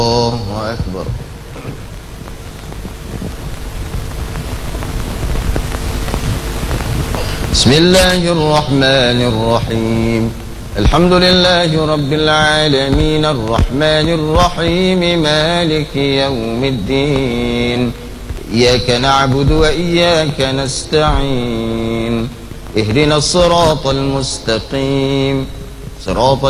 الله أكبر. بسم الله الرحمن الرحيم. الحمد لله رب العالمين الرحمن الرحيم مالك يوم الدين. إياك نعبد وإياك نستعين. اهدنا الصراط المستقيم صراط